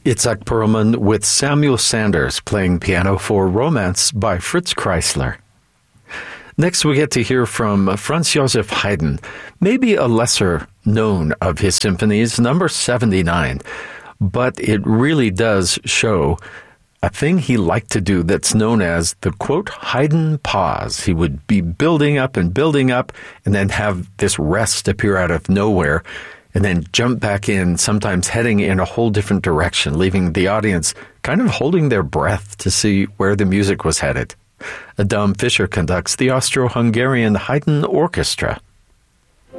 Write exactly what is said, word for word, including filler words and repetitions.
Itzhak Perlman with Samuel Sanders playing piano for Romance by Fritz Kreisler. Next, we get to hear from Franz Joseph Haydn, maybe a lesser known of his symphonies, number seventy-nine, but it really does show a thing he liked to do that's known as the, quote, Haydn pause. He would be building up and building up and then have this rest appear out of nowhere and then jump back in, sometimes heading in a whole different direction, leaving the audience kind of holding their breath to see where the music was headed. Adam Fischer conducts the Austro-Hungarian Haydn Orchestra.